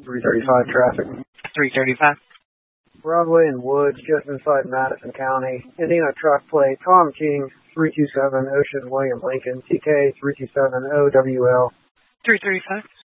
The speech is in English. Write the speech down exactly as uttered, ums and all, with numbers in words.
three thirty-five traffic. three thirty-five. Broadway and Woods, just inside Madison County. Indiana truck plate, Tom King, three two seven, Ocean William Lincoln, T K three two seven O W L. three thirty-five.